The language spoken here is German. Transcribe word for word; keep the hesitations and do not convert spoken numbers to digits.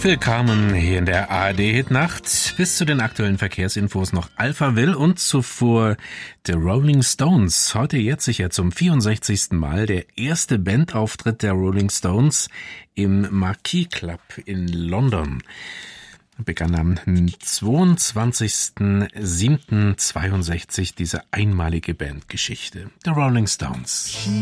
Willkommen hier in der A R D-Hitnacht. Bis zu den aktuellen Verkehrsinfos noch Alphaville und zuvor The Rolling Stones. Heute jährt sich ja zum vierundsechzigsten Mal der erste Bandauftritt der Rolling Stones im Marquis Club in London. Begann am zweiundzwanzigsten siebten zweiundsechzig diese einmalige Bandgeschichte. The Rolling Stones.